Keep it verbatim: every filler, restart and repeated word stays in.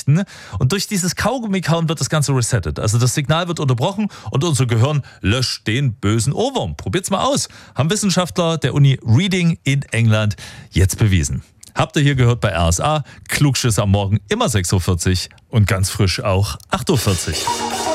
Nachrichten und durch dieses Kaugummi-Kauen wird das Ganze resettet. Also das Signal wird unterbrochen und unser Gehirn löscht den bösen Ohrwurm. Probiert's mal aus. Haben Wissenschaftler der Uni Reading in England jetzt bewiesen. Habt ihr hier gehört bei R S A? Klugschiss am Morgen immer sechs Uhr vierzig und ganz frisch auch acht Uhr vierzig.